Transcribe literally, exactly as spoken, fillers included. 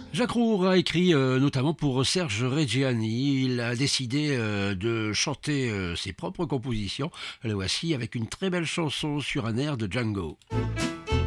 Jacques Roux a écrit euh, notamment pour Serge Reggiani. Il a décidé euh, de chanter euh, ses propres compositions. Le voici avec une très belle chanson sur un air de Django.